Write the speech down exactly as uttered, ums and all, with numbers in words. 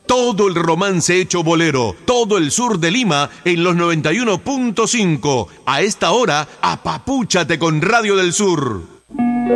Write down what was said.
Todo el romance hecho bolero, todo el sur de Lima en los noventa y uno punto cinco. A esta hora, apapúchate con Radio del Sur.